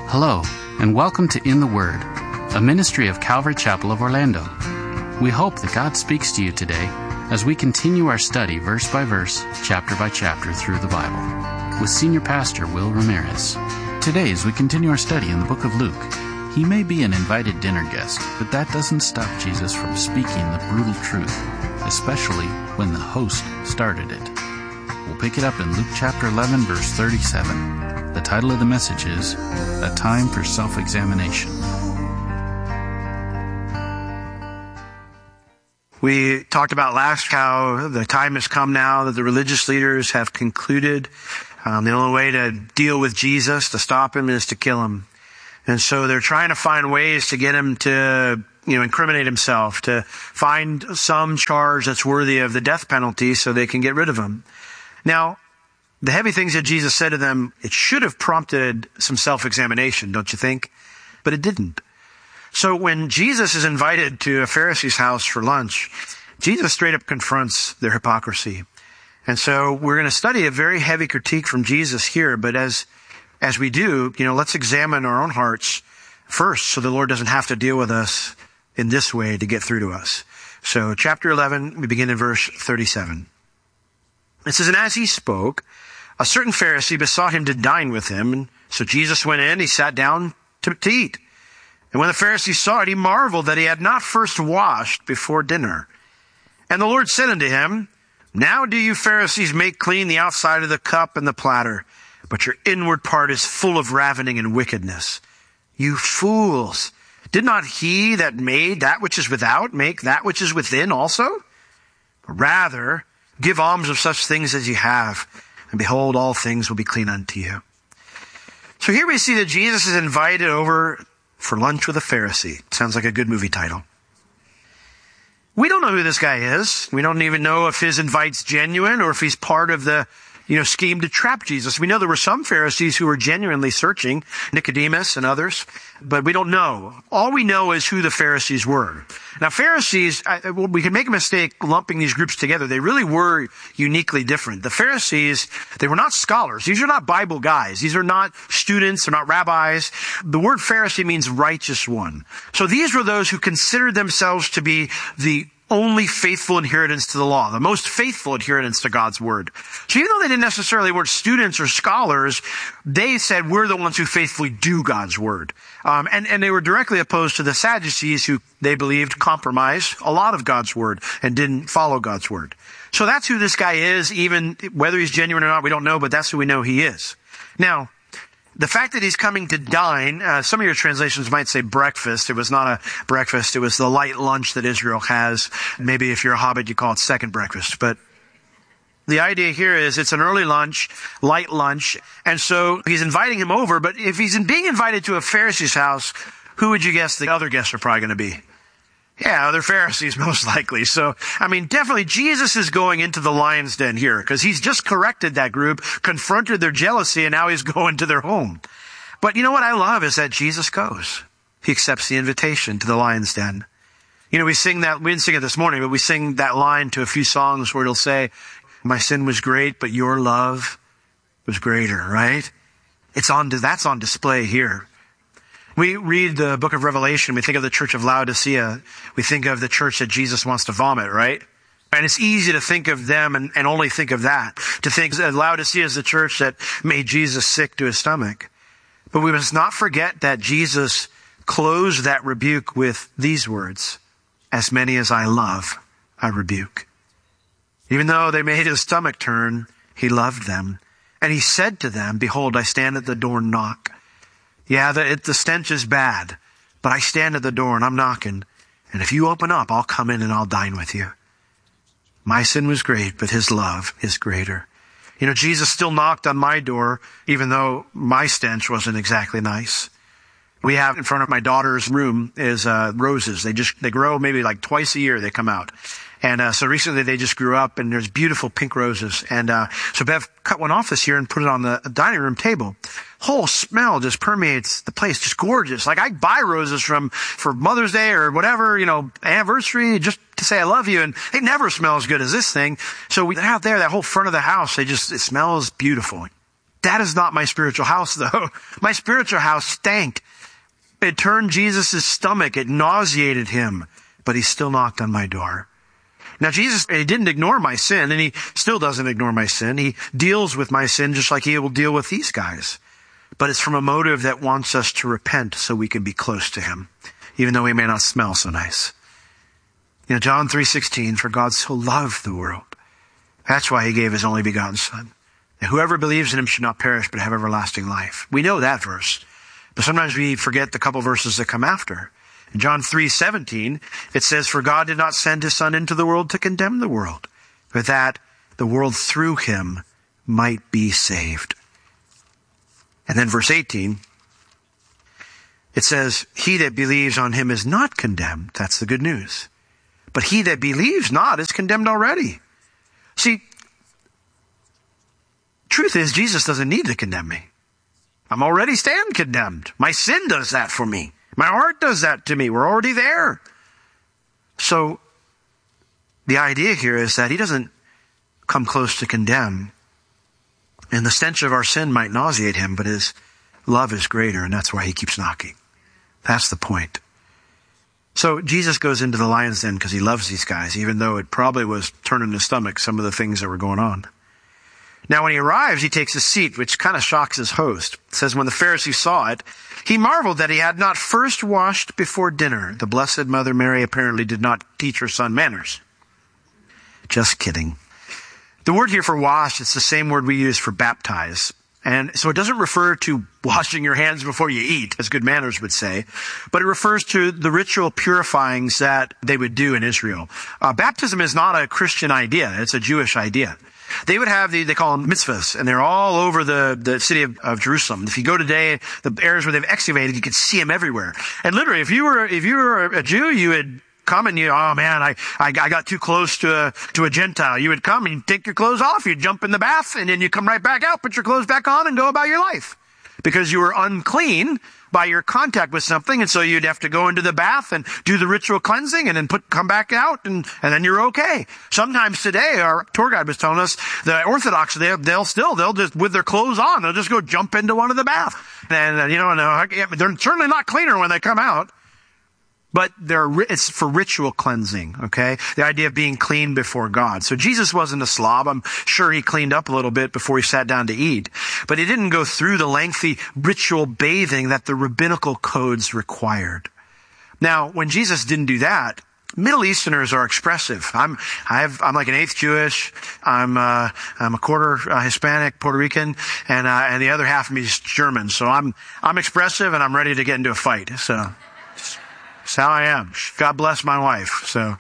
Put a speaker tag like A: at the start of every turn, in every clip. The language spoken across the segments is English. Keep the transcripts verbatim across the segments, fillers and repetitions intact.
A: Hello, and welcome to In the Word, a ministry of Calvary Chapel of Orlando. We hope that God speaks to you today as we continue our study verse by verse, chapter by chapter through the Bible, with Senior Pastor Will Ramirez. Today, as we continue our study in the book of Luke, he may be an invited dinner guest, but that doesn't stop Jesus from speaking the brutal truth, especially when the host started it. We'll pick it up in Luke chapter eleven, verse thirty-seven. The title of the message is, A Time for Self-Examination.
B: We talked about last how the time has come now that the religious leaders have concluded um, the only way to deal with Jesus, to stop him, is to kill him. And so they're trying to find ways to get him to, you know, incriminate himself, to find some charge that's worthy of the death penalty so they can get rid of him. Now, the heavy things that Jesus said to them, it should have prompted some self-examination, don't you think? But it didn't. So when Jesus is invited to a Pharisee's house for lunch, Jesus straight up confronts their hypocrisy. And so we're going to study a very heavy critique from Jesus here, but as as we do, you know, let's examine our own hearts first so the Lord doesn't have to deal with us in this way to get through to us. So chapter eleven, we begin in verse thirty-seven. It says, And as he spoke, a certain Pharisee besought him to dine with him. And so Jesus went in, he sat down to, to eat. And when the Pharisee saw it, he marveled that he had not first washed before dinner. And the Lord said unto him, Now do you Pharisees make clean the outside of the cup and the platter, but your inward part is full of ravening and wickedness. You fools! Did not he that made that which is without make that which is within also? Rather, give alms of such things as you have, and behold, all things will be clean unto you. So here we see that Jesus is invited over for lunch with a Pharisee. Sounds like a good movie title. We don't know who this guy is. We don't even know if his invite's genuine or if he's part of the, you know, scheme to trap Jesus. We know there were some Pharisees who were genuinely searching, Nicodemus and others, but we don't know. All we know is who the Pharisees were. Now, Pharisees, I, well, we can make a mistake lumping these groups together. They really were uniquely different. The Pharisees, they were not scholars. These are not Bible guys. These are not students. They're not rabbis. The word Pharisee means righteous one. So these were those who considered themselves to be the only faithful adherents to the law, the most faithful adherents to God's word. So even though they didn't necessarily weren't students or scholars, they said, we're the ones who faithfully do God's word. Um, and, and they were directly opposed to the Sadducees, who they believed compromised a lot of God's word and didn't follow God's word. So that's who this guy is, even whether he's genuine or not, we don't know, but that's who we know he is. Now, the fact that he's coming to dine, uh, some of your translations might say breakfast. It was not a breakfast. It was the light lunch that Israel has. Maybe if you're a hobbit, you call it second breakfast. But the idea here is it's an early lunch, light lunch. And so he's inviting him over. But if he's being invited to a Pharisee's house, who would you guess the other guests are probably going to be? Yeah, other Pharisees most likely. So, I mean, definitely Jesus is going into the lion's den here because he's just corrected that group, confronted their jealousy, and now he's going to their home. But you know what I love is that Jesus goes. He accepts the invitation to the lion's den. You know, we sing that, we didn't sing it this morning, but we sing that line to a few songs where it'll say, my sin was great, but your love was greater, right? It's on, that's on display here. We read the book of Revelation, we think of the church of Laodicea, we think of the church that Jesus wants to vomit, right? And it's easy to think of them and, and only think of that. To think that Laodicea is the church that made Jesus sick to his stomach. But we must not forget that Jesus closed that rebuke with these words, as many as I love, I rebuke. Even though they made his stomach turn, he loved them. And he said to them, behold, I stand at the door and knock. Yeah, the, it, the stench is bad, but I stand at the door and I'm knocking. And if you open up, I'll come in and I'll dine with you. My sin was great, but his love is greater. You know, Jesus still knocked on my door, even though my stench wasn't exactly nice. We have in front of my daughter's room is uh, roses. They just, they grow maybe like twice a year they come out. And uh, so recently they just grew up and there's beautiful pink roses. And uh, so Bev cut one off this year and put it on the dining room table. Whole smell just permeates the place, just gorgeous. Like I buy roses from, for Mother's Day or whatever, you know, anniversary, just to say I love you. And they never smell as good as this thing. So we out there, that whole front of the house, they just, it smells beautiful. That is not my spiritual house, though. My spiritual house stank. It turned Jesus' stomach. It nauseated him, but he still knocked on my door. Now, Jesus, he didn't ignore my sin, and he still doesn't ignore my sin. He deals with my sin just like he will deal with these guys. But it's from a motive that wants us to repent so we can be close to him, even though he may not smell so nice. You know, John three sixteen, for God so loved the world. That's why he gave his only begotten Son. And whoever believes in him should not perish, but have everlasting life. We know that verse. But sometimes we forget the couple verses that come after. In John three seventeen, it says, for God did not send his Son into the world to condemn the world, but that the world through him might be saved. And then verse eighteen, it says, he that believes on him is not condemned. That's the good news. But he that believes not is condemned already. See, truth is, Jesus doesn't need to condemn me. I'm already stand condemned. My sin does that for me. My heart does that to me. We're already there. So the idea here is that he doesn't come close to condemn. And the stench of our sin might nauseate him, but his love is greater, and that's why he keeps knocking. That's the point. So Jesus goes into the lion's den because he loves these guys, even though it probably was turning his stomach, some of the things that were going on. Now, when he arrives, he takes a seat, which kind of shocks his host. It says, when the Pharisee saw it, he marveled that he had not first washed before dinner. The Blessed Mother Mary apparently did not teach her son manners. Just kidding. The word here for wash, it's the same word we use for baptize. And so it doesn't refer to washing your hands before you eat, as good manners would say, but it refers to the ritual purifyings that they would do in Israel. Uh, baptism is not a Christian idea. It's a Jewish idea. They would have the, they call them mitzvahs, and they're all over the, the city of, of Jerusalem. If you go today, the areas where they've excavated, you can see them everywhere. And literally, if you were, if you were a Jew, you would come and you, oh man, I, I, I got too close to a, to a Gentile. You would come and you'd take your clothes off, you'd jump in the bath, and then you come right back out, put your clothes back on, and go about your life. Because you were unclean by your contact with something, and so you'd have to go into the bath and do the ritual cleansing and then put, come back out, and, and then you're okay. Sometimes today, our tour guide was telling us, the Orthodox, they, they'll still, they'll just, with their clothes on, they'll just go jump into one of the bath. And, uh, you know, they're certainly not cleaner when they come out. But they're, it's for ritual cleansing, okay? The idea of being clean before God. So Jesus wasn't a slob. I'm sure he cleaned up a little bit before he sat down to eat. But he didn't go through the lengthy ritual bathing that the rabbinical codes required. Now, when Jesus didn't do that, Middle Easterners are expressive. I'm, I've, I'm like an eighth Jewish. I'm, uh, I'm a quarter uh, Hispanic, Puerto Rican, and, uh, and the other half of me is German. So I'm, I'm expressive and I'm ready to get into a fight. So. That's how I am. God bless my wife. So,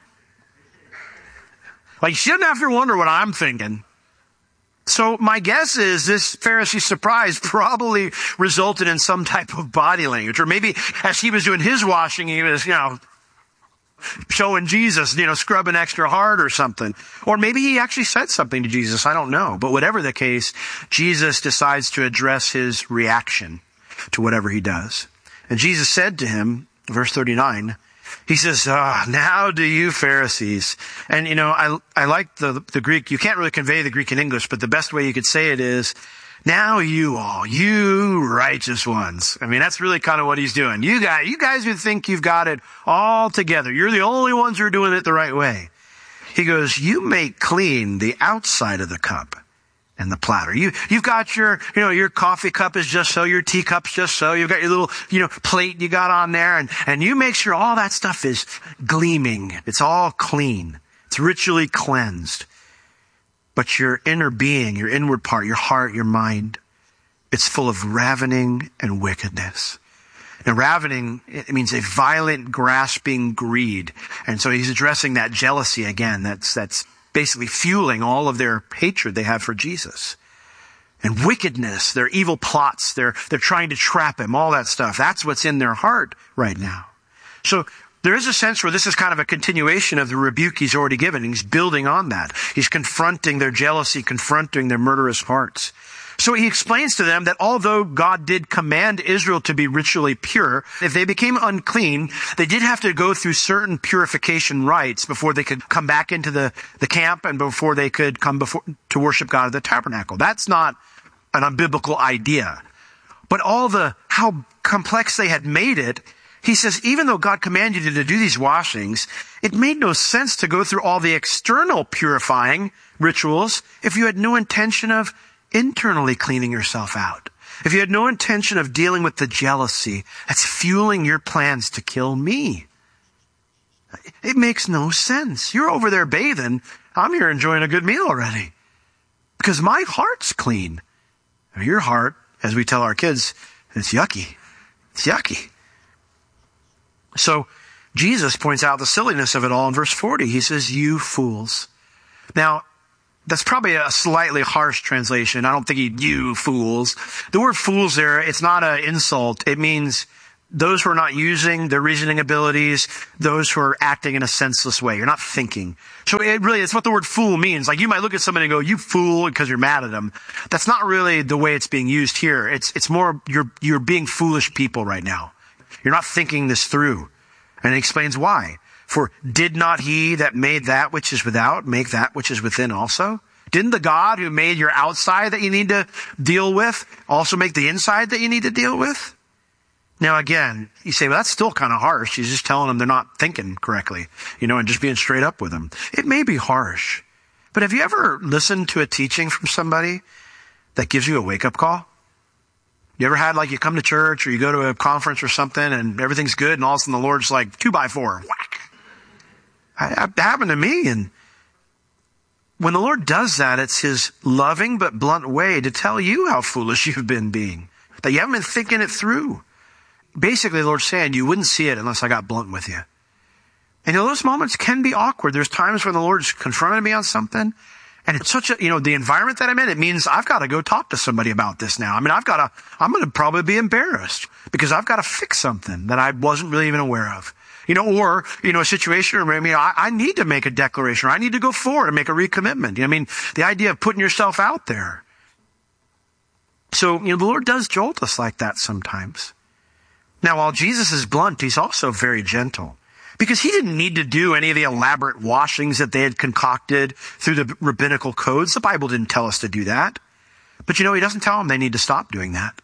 B: like, she doesn't have to wonder what I'm thinking. So my guess is this Pharisee surprise probably resulted in some type of body language. Or maybe as he was doing his washing, he was, you know, showing Jesus, you know, scrubbing extra hard or something. Or maybe he actually said something to Jesus. I don't know. But whatever the case, Jesus decides to address his reaction to whatever he does. And Jesus said to him, verse thirty-nine, he says, ah, now do you Pharisees. And, you know, I, I like the, the Greek. You can't really convey the Greek in English, but the best way you could say it is, now you all, you righteous ones. I mean, that's really kind of what he's doing. You guys, you guys who think you've got it all together. You're the only ones who are doing it the right way. He goes, you make clean the outside of the cup and the platter. You, you've got your, you know, your coffee cup is just so, your teacup's just so, you've got your little, you know, plate you got on there, and, and you make sure all that stuff is gleaming. It's all clean. It's ritually cleansed. But your inner being, your inward part, your heart, your mind, it's full of ravening and wickedness. And ravening, it means a violent, grasping greed. And so he's addressing that jealousy again. That's, that's, basically fueling all of their hatred they have for Jesus. And wickedness, their evil plots, they're, they're trying to trap him, all that stuff. That's what's in their heart right now. So there is a sense where this is kind of a continuation of the rebuke he's already given. He's building on that. He's confronting their jealousy, confronting their murderous hearts. So he explains to them that although God did command Israel to be ritually pure, if they became unclean, they did have to go through certain purification rites before they could come back into the, the camp and before they could come before to worship God at the tabernacle. That's not an unbiblical idea. But all the, how complex they had made it, he says, even though God commanded you to do these washings, it made no sense to go through all the external purifying rituals if you had no intention of internally cleaning yourself out. If you had no intention of dealing with the jealousy that's fueling your plans to kill me. It makes no sense. You're over there bathing. I'm here enjoying a good meal already. Because my heart's clean. Your heart, as we tell our kids, it's yucky. It's yucky. So Jesus points out the silliness of it all in verse forty. He says, you fools. Now, that's probably a slightly harsh translation. I don't think he, you fools. The word fools there, it's not an insult. It means those who are not using their reasoning abilities, those who are acting in a senseless way. You're not thinking. So it really, it's what the word fool means. Like you might look at somebody and go, you fool, because you're mad at them. That's not really the way it's being used here. It's, it's more, you're, you're being foolish people right now. You're not thinking this through. And it explains why. For did not he that made that which is without make that which is within also? Didn't the God who made your outside that you need to deal with also make the inside that you need to deal with? Now again, you say, well, that's still kind of harsh. He's just telling them they're not thinking correctly, you know, and just being straight up with them. It may be harsh, but have you ever listened to a teaching from somebody that gives you a wake-up call? You ever had, like, you come to church or you go to a conference or something and everything's good and all of a sudden the Lord's like, two by four, whack. It happened to me. And when the Lord does that, it's his loving but blunt way to tell you how foolish you've been being, that you haven't been thinking it through. Basically, the Lord's saying, you wouldn't see it unless I got blunt with you. And you know, those moments can be awkward. There's times when the Lord's confronted me on something, and it's such a, you know, the environment that I'm in, it means I've got to go talk to somebody about this now. I mean, I've got to, I'm going to probably be embarrassed because I've got to fix something that I wasn't really even aware of. You know, or, you know, a situation where, I mean, I, I need to make a declaration, or I need to go forward and make a recommitment. You know, I mean, the idea of putting yourself out there. So, you know, the Lord does jolt us like that sometimes. Now, while Jesus is blunt, he's also very gentle. Because he didn't need to do any of the elaborate washings that they had concocted through the rabbinical codes. The Bible didn't tell us to do that. But you know, he doesn't tell them they need to stop doing that.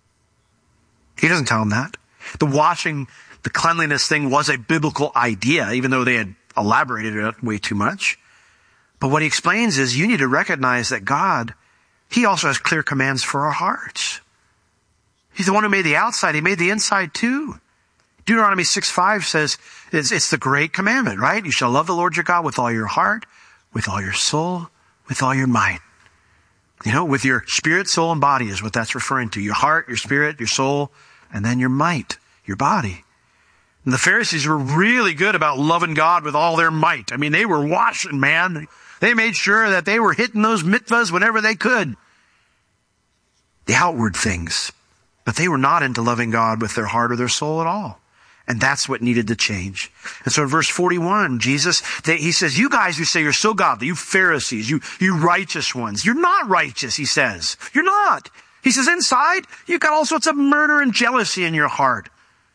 B: He doesn't tell them that. The washing, the cleanliness thing was a biblical idea, even though they had elaborated it way too much. But what he explains is you need to recognize that God, he also has clear commands for our hearts. He's the one who made the outside. He made the inside too. Deuteronomy six five says it's, it's the great commandment, right? You shall love the Lord your God with all your heart, with all your soul, with all your might. You know, with your spirit, soul, and body is what that's referring to. Your heart, your spirit, your soul, and then your might, your body. And the Pharisees were really good about loving God with all their might. I mean, they were washing, man. They made sure that they were hitting those mitzvahs whenever they could. The outward things. But they were not into loving God with their heart or their soul at all. And that's what needed to change. And so in verse forty-one, Jesus, they, he says, you guys who say you're so godly, you Pharisees, you, you righteous ones, you're not righteous, he says. You're not. He says, inside, you've got all sorts of murder and jealousy in your heart.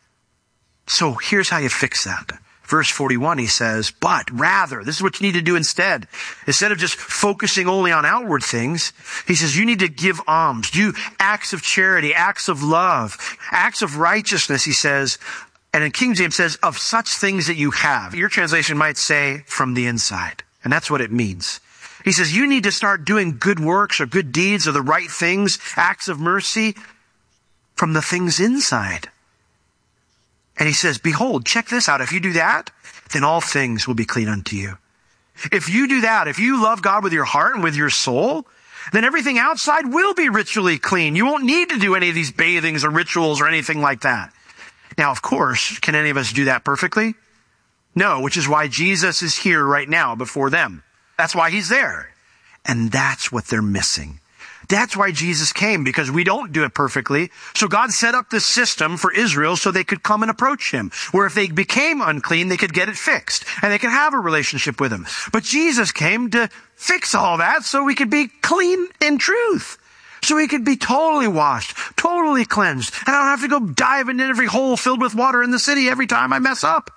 B: So here's how you fix that. Verse forty-one, he says, but rather, this is what you need to do instead. Instead of just focusing only on outward things, he says, you need to give alms, do acts of charity, acts of love, acts of righteousness, he says. And in King James says, of such things that you have. Your translation might say, from the inside. And that's what it means. He says, you need to start doing good works or good deeds or the right things, acts of mercy from the things inside. And he says, behold, check this out. If you do that, then all things will be clean unto you. If you do that, if you love God with your heart and with your soul, then everything outside will be ritually clean. You won't need to do any of these bathings or rituals or anything like that. Now, of course, can any of us do that perfectly? No, which is why Jesus is here right now before them. That's why he's there. And that's what they're missing. That's why Jesus came, because we don't do it perfectly. So God set up this system for Israel so they could come and approach him, where if they became unclean, they could get it fixed and they could have a relationship with him. But Jesus came to fix all that so we could be clean in truth. So we could be totally washed, totally cleansed. And I don't have to go dive into every hole filled with water in the city every time I mess up.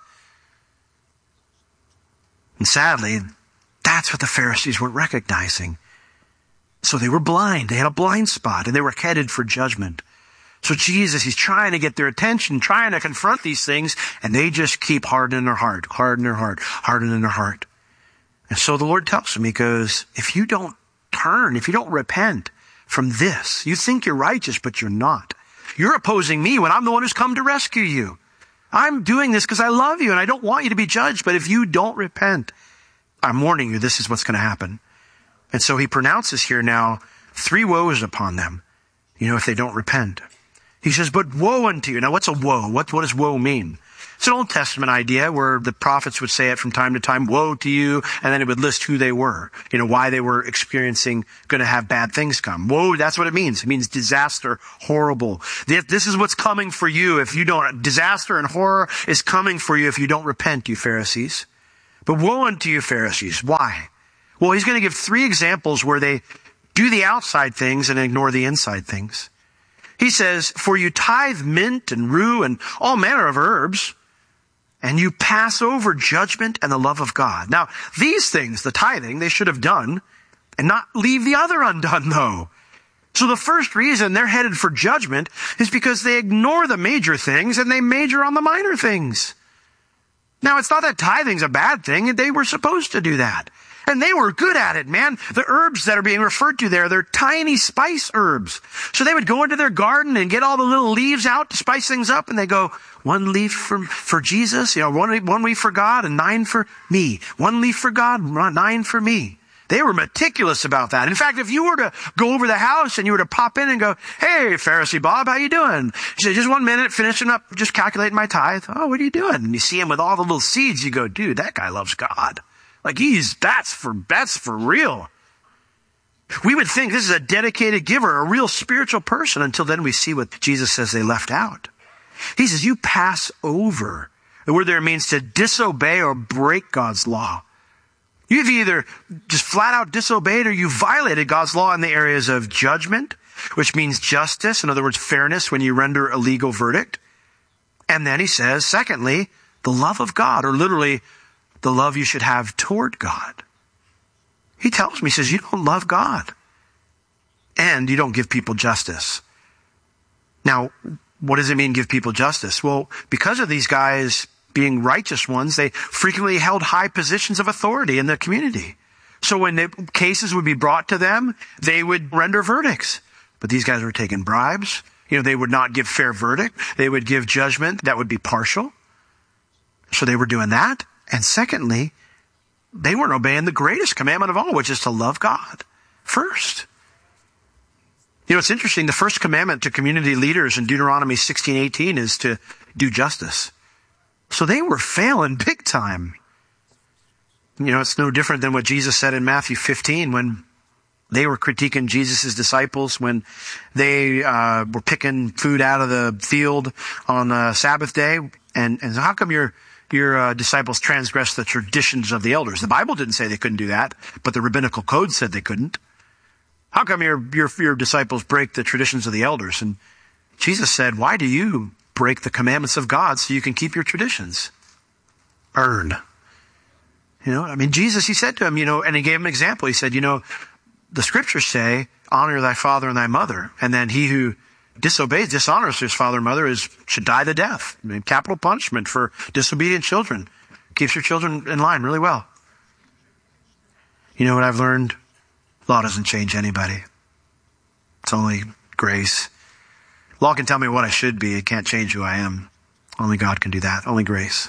B: And sadly, that's what the Pharisees were recognizing. So they were blind. They had a blind spot and they were headed for judgment. So Jesus, he's trying to get their attention, trying to confront these things, and they just keep hardening their heart, hardening their heart, hardening their heart. And so the Lord tells him, he goes, if you don't turn, if you don't repent from this, you think you're righteous, but you're not. You're opposing me when I'm the one who's come to rescue you. I'm doing this because I love you and I don't want you to be judged. But if you don't repent, I'm warning you, this is what's going to happen. And so he pronounces here now three woes upon them, you know, if they don't repent. He says, but woe unto you. Now, what's a woe? What, what does woe mean? It's an Old Testament idea where the prophets would say it from time to time, woe to you, and then it would list who they were, you know, why they were experiencing, going to have bad things come. Woe, that's what it means. It means disaster, horrible. This is what's coming for you if you don't, disaster and horror is coming for you if you don't repent, you Pharisees. But woe unto you, Pharisees. Why? Well, he's going to give three examples where they do the outside things and ignore the inside things. He says, for you tithe mint and rue and all manner of herbs, and you pass over judgment and the love of God. Now, these things, the tithing, they should have done and not leave the other undone, though. So the first reason they're headed for judgment is because they ignore the major things and they major on the minor things. Now, it's not that tithing's a bad thing. They were supposed to do that. And they were good at it, man. The herbs that are being referred to there, they're tiny spice herbs. So they would go into their garden and get all the little leaves out to spice things up. And they go, one leaf for, for Jesus, you know, one, one leaf for God and nine for me. One leaf for God, nine for me. They were meticulous about that. In fact, if you were to go over the house and you were to pop in and go, hey, Pharisee Bob, how you doing? He said, just one minute, finishing up, just calculating my tithe. Oh, what are you doing? And you see him with all the little seeds. You go, dude, that guy loves God. Like he's, that's for, that's for real. We would think this is a dedicated giver, a real spiritual person, until then we see what Jesus says they left out. He says, you pass over. The word there means to disobey or break God's law. You've either just flat out disobeyed or you violated God's law in the areas of judgment, which means justice. In other words, fairness when you render a legal verdict. And then he says, secondly, the love of God, or literally the love you should have toward God. He tells me, he says, you don't love God and you don't give people justice. Now, what does it mean give people justice? Well, because of these guys being righteous ones, they frequently held high positions of authority in the community. So when the cases would be brought to them, they would render verdicts. But these guys were taking bribes. You know, they would not give fair verdict. They would give judgment that would be partial. So they were doing that. And secondly, they weren't obeying the greatest commandment of all, which is to love God first. You know, it's interesting. The first commandment to community leaders in Deuteronomy sixteen eighteen is to do justice. So they were failing big time. You know, it's no different than what Jesus said in Matthew fifteen when they were critiquing Jesus' disciples when they uh, were picking food out of the field on uh, Sabbath day. And, and how come your your uh, disciples transgressed the traditions of the elders? The Bible didn't say they couldn't do that, but the rabbinical code said they couldn't. How come your your, your disciples break the traditions of the elders? And Jesus said, why do you break the commandments of God so you can keep your traditions? Earn. You know, I mean, Jesus, he said to him, you know, and he gave him an example. He said, you know, the scriptures say, honor thy father and thy mother. And then he who disobeys, dishonors his father and mother is, should die the death. I mean, capital punishment for disobedient children. Keeps your children in line really well. You know what I've learned? Law doesn't change anybody. It's only grace. Law can tell me what I should be. It can't change who I am. Only God can do that. Only grace.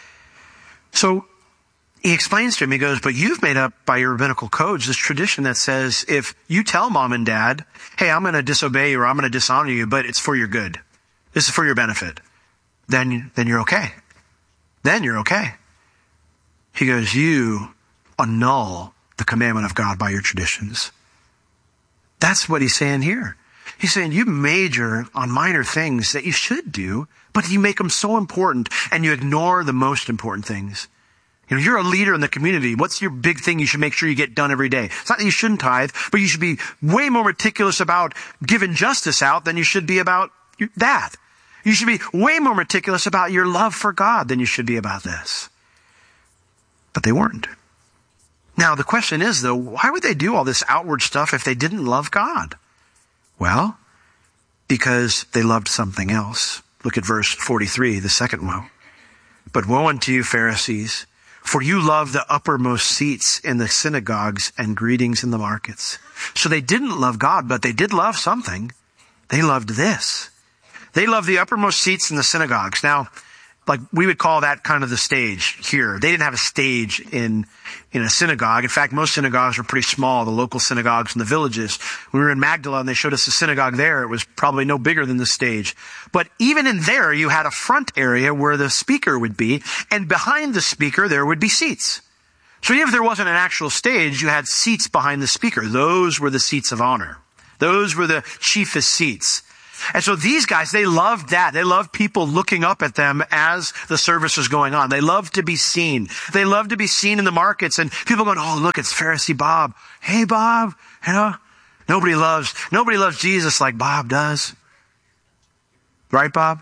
B: So he explains to him, he goes, but you've made up by your rabbinical codes this tradition that says if you tell mom and dad, hey, I'm going to disobey you or I'm going to dishonor you, but it's for your good. This is for your benefit. Then, then you're okay. Then you're okay. He goes, you annul the commandment of God by your traditions. That's what he's saying here. He's saying you major on minor things that you should do, but you make them so important and you ignore the most important things. You know, you're a leader in the community. What's your big thing you should make sure you get done every day? It's not that you shouldn't tithe, but you should be way more meticulous about giving justice out than you should be about that. You should be way more meticulous about your love for God than you should be about this. But they weren't. Now, the question is, though, why would they do all this outward stuff if they didn't love God? Well, because they loved something else. Look at verse forty-three, the second woe. But woe unto you, Pharisees, for you love the uppermost seats in the synagogues and greetings in the markets. So they didn't love God, but they did love something. They loved this. They loved the uppermost seats in the synagogues. Now, like we would call that kind of the stage here. They didn't have a stage in, in a synagogue. In fact, most synagogues were pretty small, the local synagogues in the villages. We were in Magdala and they showed us the synagogue there. It was probably no bigger than the stage. But even in there, you had a front area where the speaker would be, and behind the speaker, there would be seats. So even if there wasn't an actual stage, you had seats behind the speaker. Those were the seats of honor. Those were the chiefest seats. And so these guys, they loved that. They loved people looking up at them as the service was going on. They loved to be seen. They loved to be seen in the markets and people going, oh, look, it's Pharisee Bob. Hey, Bob. You know, nobody loves, nobody loves Jesus like Bob does. Right, Bob?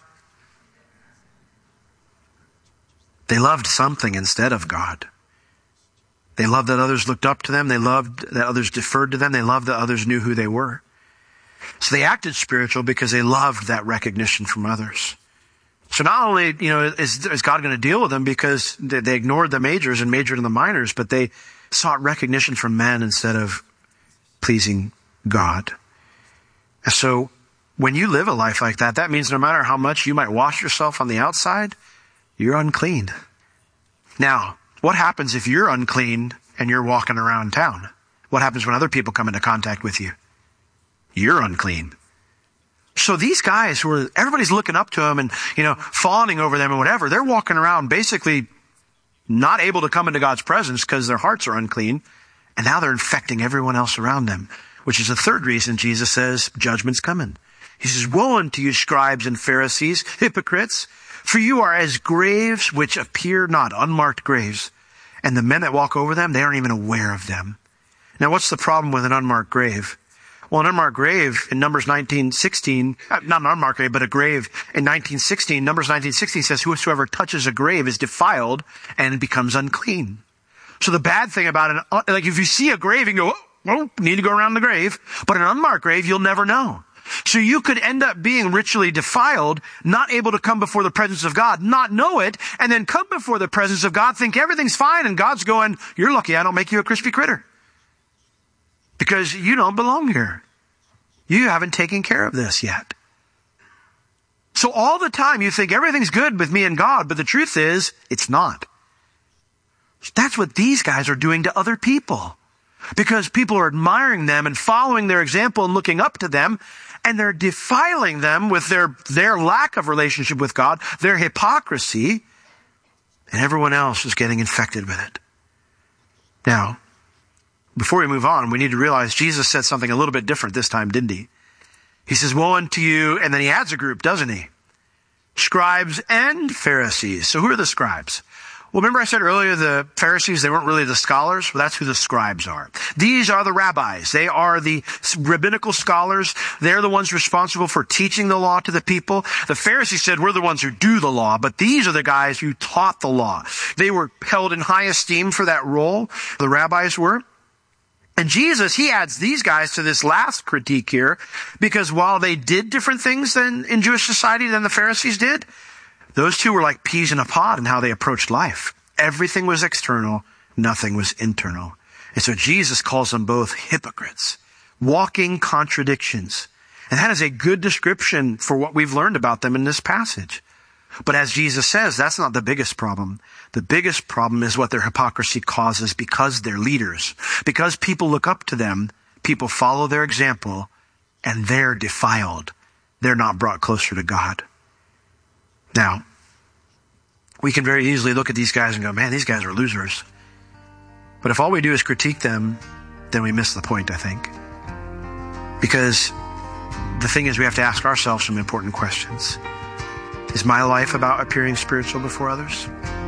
B: They loved something instead of God. They loved that others looked up to them. They loved that others deferred to them. They loved that others knew who they were. So they acted spiritual because they loved that recognition from others. So not only, you know, is, is God going to deal with them because they, they ignored the majors and majored in the minors, but they sought recognition from men instead of pleasing God. And so when you live a life like that, that means no matter how much you might wash yourself on the outside, you're unclean. Now, what happens if you're unclean and you're walking around town? What happens when other people come into contact with you? You're unclean. So these guys who are, everybody's looking up to them and, you know, fawning over them and whatever, they're walking around basically not able to come into God's presence because their hearts are unclean. And now they're infecting everyone else around them, which is the third reason Jesus says judgment's coming. He says, woe unto you, scribes and Pharisees, hypocrites, for you are as graves which appear not, unmarked graves. And the men that walk over them, they aren't even aware of them. Now, what's the problem with an unmarked grave? Well, an unmarked grave in Numbers nineteen sixteen, not an unmarked grave, but a grave in nineteen sixteen, Numbers nineteen sixteen says, whosoever touches a grave is defiled and becomes unclean. So the bad thing about it, like if you see a grave, you can go, well, need to go around the grave. But an unmarked grave, you'll never know. So you could end up being ritually defiled, not able to come before the presence of God, not know it, and then come before the presence of God, think everything's fine, and God's going, you're lucky I don't make you a crispy critter. Because you don't belong here. You haven't taken care of this yet. So all the time you think everything's good with me and God, but the truth is, it's not. That's what these guys are doing to other people. Because people are admiring them and following their example and looking up to them, and they're defiling them with their, their lack of relationship with God, their hypocrisy, and everyone else is getting infected with it. Now, before we move on, we need to realize Jesus said something a little bit different this time, didn't he? He says, woe unto you, and then he adds a group, doesn't he? Scribes and Pharisees. So who are the scribes? Well, remember I said earlier the Pharisees, they weren't really the scholars? Well, that's who the scribes are. These are the rabbis. They are the rabbinical scholars. They're the ones responsible for teaching the law to the people. The Pharisees said, we're the ones who do the law, but these are the guys who taught the law. They were held in high esteem for that role. The rabbis were. And Jesus, he adds these guys to this last critique here, because while they did different things than in Jewish society than the Pharisees did, those two were like peas in a pod in how they approached life. Everything was external, nothing was internal. And so Jesus calls them both hypocrites, walking contradictions. And that is a good description for what we've learned about them in this passage. But as Jesus says, that's not the biggest problem. The biggest problem is what their hypocrisy causes because they're leaders. Because people look up to them, people follow their example, and they're defiled. They're not brought closer to God. Now, we can very easily look at these guys and go, man, these guys are losers. But if all we do is critique them, then we miss the point, I think. Because the thing is, we have to ask ourselves some important questions. Is my life about appearing spiritual before others?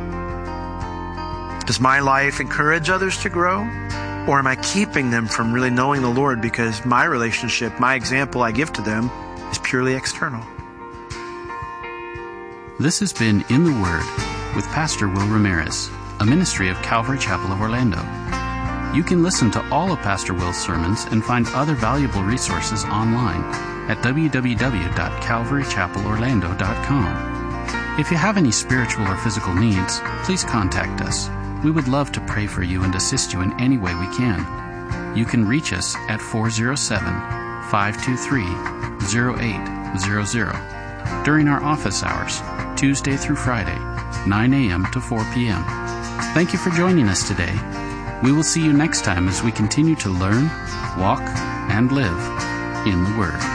B: Does my life encourage others to grow? Or am I keeping them from really knowing the Lord because my relationship, my example I give to them is purely external?
A: This has been In the Word with Pastor Will Ramirez, a ministry of Calvary Chapel of Orlando. You can listen to all of Pastor Will's sermons and find other valuable resources online at w w w dot calvary chapel orlando dot com. If you have any spiritual or physical needs, please contact us. We would love to pray for you and assist you in any way we can. You can reach us at four oh seven, five two three, oh eight hundred during our office hours, Tuesday through Friday, nine a.m. to four p.m. Thank you for joining us today. We will see you next time as we continue to learn, walk, and live in the Word.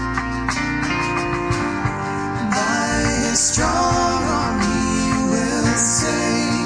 C: Thy strong arm he will save.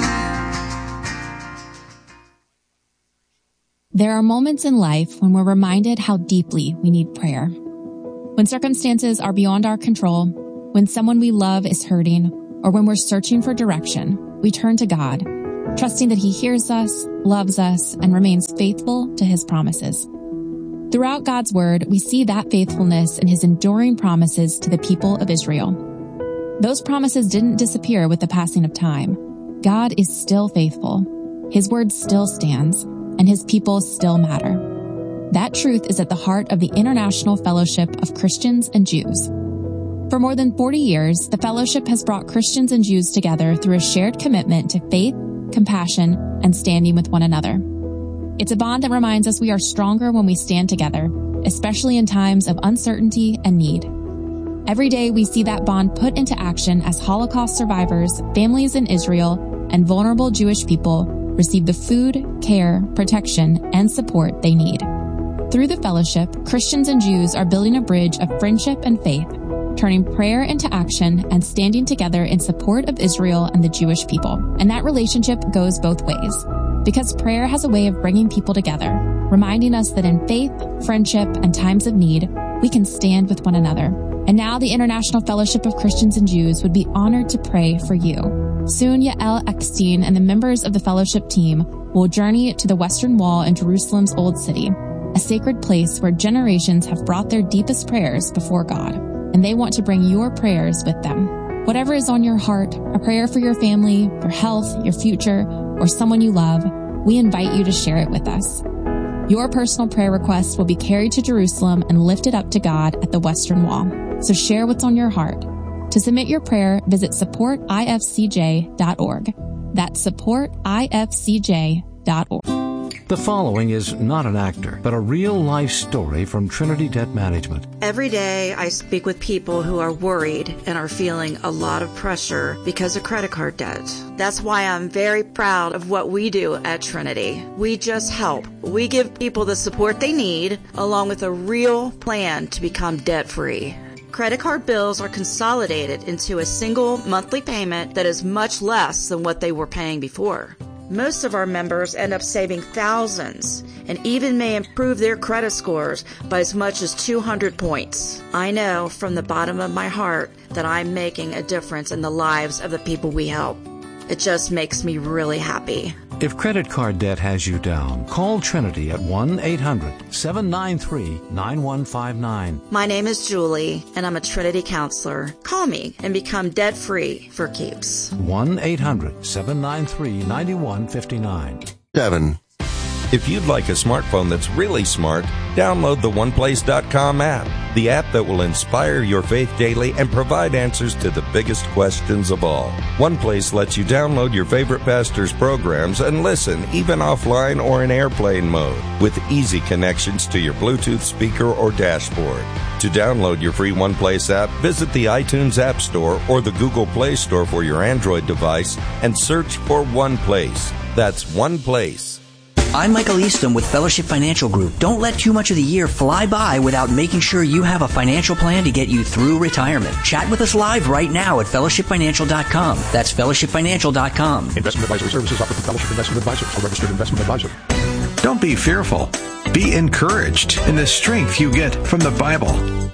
D: There are moments in life when we're reminded how deeply we need prayer. When circumstances are beyond our control, when someone we love is hurting, or when we're searching for direction, we turn to God, trusting that He hears us, loves us, and remains faithful to His promises. Throughout God's Word, we see that faithfulness in His enduring promises to the people of Israel. Those promises didn't disappear with the passing of time. God is still faithful. His Word still stands, and His people still matter. That truth is at the heart of the International Fellowship of Christians and Jews. For more than forty years, the fellowship has brought Christians and Jews together through a shared commitment to faith, compassion, and standing with one another. It's a bond that reminds us we are stronger when we stand together, especially in times of uncertainty and need. Every day we see that bond put into action as Holocaust survivors, families in Israel, and vulnerable Jewish people receive the food, care, protection, and support they need. Through the fellowship, Christians and Jews are building a bridge of friendship and faith, turning prayer into action and standing together in support of Israel and the Jewish people. And that relationship goes both ways, because prayer has a way of bringing people together, reminding us that in faith, friendship, and times of need, we can stand with one another. And now the International Fellowship of Christians and Jews would be honored to pray for you. Soon, Yael Eckstein and the members of the fellowship team will journey to the Western Wall in Jerusalem's Old City, a sacred place where generations have brought their deepest prayers before God, and they want to bring your prayers with them. Whatever is on your heart, a prayer for your family, your health, your future, or someone you love, we invite you to share it with us. Your personal prayer requests will be carried to Jerusalem and lifted up to God at the Western Wall. So share what's on your heart. To submit your prayer, visit support I F C J dot org. That's support I F C J dot org.
E: The following is not an actor, but a real-life story from Trinity Debt Management.
F: Every day I speak with people who are worried and are feeling a lot of pressure because of credit card debt. That's why I'm very proud of what we do at Trinity. We just help. We give people the support they need, along with a real plan to become debt-free. Credit card bills are consolidated into a single monthly payment that is much less than what they were paying before. Most of our members end up saving thousands and even may improve their credit scores by as much as two hundred points. I know from the bottom of my heart that I'm making a difference in the lives of the people we help. It just makes me really happy.
E: If credit card debt has you down, call Trinity at one eight hundred seven nine three nine one five nine.
F: My name is Julie, and I'm a Trinity counselor. Call me and become debt-free for keeps.
E: one eight hundred seven nine three nine one five nine.
G: Seven. If you'd like a smartphone that's really smart, download the one place dot com app, the app that will inspire your faith daily and provide answers to the biggest questions of all. OnePlace lets you download your favorite pastor's programs and listen, even offline or in airplane mode, with easy connections to your Bluetooth speaker or dashboard. To download your free OnePlace app, visit the iTunes App Store or the Google Play Store for your Android device and search for OnePlace. That's OnePlace.
H: I'm Michael Easton with Fellowship Financial Group. Don't let too much of the year fly by without making sure you have a financial plan to get you through retirement. Chat with us live right now at fellowship financial dot com. That's fellowship financial dot com.
I: Investment advisory services offered through Fellowship Investment Advisors, a registered investment advisor.
J: Don't be fearful. Be encouraged in the strength you get from the Bible.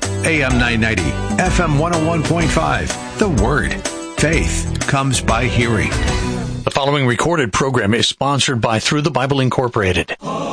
J: A M nine ninety, F M one oh one point five. The Word. Faith comes by hearing.
K: The following recorded program is sponsored by Through the Bible Incorporated.